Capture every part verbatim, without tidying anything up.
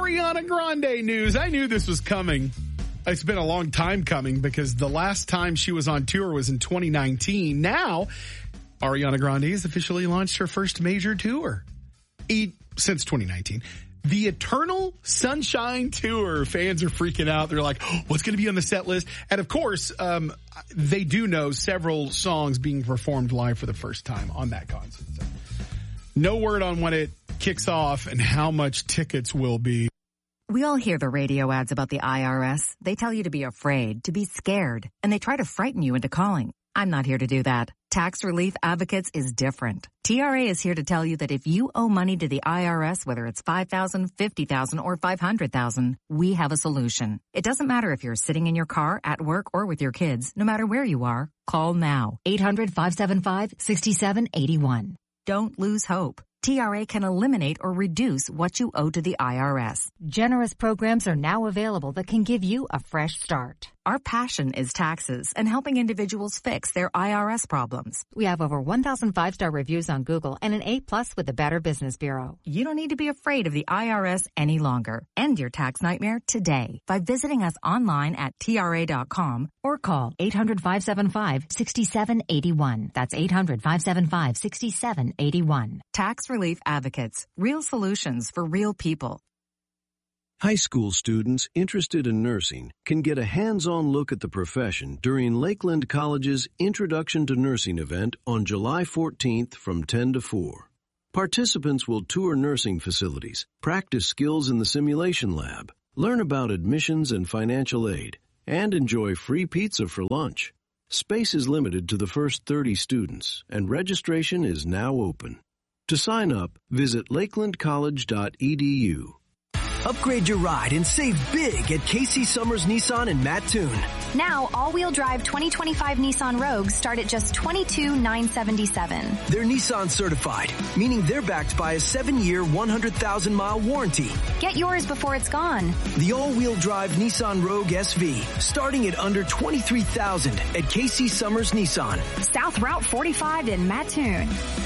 Ariana Grande news. I knew this was coming. It's been a long time coming because the last time she was on tour was in twenty nineteen. Now, Ariana Grande has officially launched her first major tour e- since twenty nineteen. The Eternal Sunshine Tour. Fans are freaking out. They're like, oh, what's going to be on the set list? And of course, um, they do know several songs being performed live for the first time on that concert. So, no word on when it kicks off and how much tickets will be. We all hear the radio ads about the I R S. They tell you to be afraid, to be scared, and they try to frighten you into calling. I'm not here to do that. Tax Relief Advocates is different. T R A is here to tell you that if you owe money to the I R S, whether it's five thousand dollars, fifty thousand dollars, or five hundred thousand dollars, we have a solution. It doesn't matter if you're sitting in your car, at work, or with your kids. No matter where you are, call now. eight hundred, five seven five, six seven eight one. Don't lose hope. T R A can eliminate or reduce what you owe to the I R S. Generous programs are now available that can give you a fresh start. Our passion is taxes and helping individuals fix their I R S problems. We have over one thousand five-star reviews on Google and an A plus with the Better Business Bureau. You don't need to be afraid of the I R S any longer. End your tax nightmare today by visiting us online at T R A dot com or call eight hundred, five seven five, six seven eight one. That's eight hundred, five seven five, six seven eight one. Tax Relief Advocates. Real solutions for real people. High school students interested in nursing can get a hands-on look at the profession during Lakeland College's Introduction to Nursing event on July fourteenth from ten to four. Participants will tour nursing facilities, practice skills in the simulation lab, learn about admissions and financial aid, and enjoy free pizza for lunch. Space is limited to the first thirty students, and registration is now open. To sign up, visit lakeland college dot e d u. Upgrade your ride and save big at Casey Summers Nissan in Mattoon. Now, all-wheel drive twenty twenty-five Nissan Rogues start at just twenty-two thousand nine hundred seventy-seven dollars. They're Nissan certified, meaning they're backed by a seven-year, one hundred thousand mile warranty. Get yours before it's gone. The all-wheel drive Nissan Rogue S V, starting at under twenty-three thousand dollars at Casey Summers Nissan. South Route forty-five in Mattoon.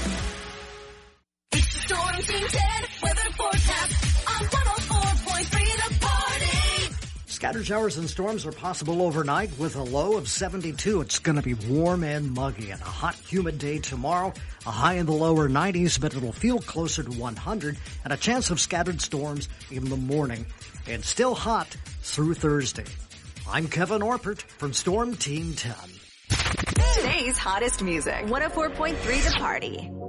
It's the Storm Team ten weather forecast on one oh four point three The Party. Scattered showers and storms are possible overnight with a low of seventy-two. It's going to be warm and muggy and a hot, humid day tomorrow. A high in the lower nineties, but it'll feel closer to one hundred and a chance of scattered storms in the morning. And still hot through Thursday. I'm Kevin Orpert from Storm Team ten. Today's hottest music. one oh four point three The Party.